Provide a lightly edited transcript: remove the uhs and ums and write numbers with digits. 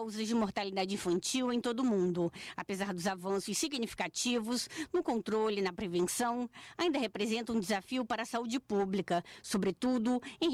causas de mortalidade infantil em todo o mundo. Apesar dos avanços significativos no controle e na prevenção, ainda representa um desafio para a saúde pública, sobretudo em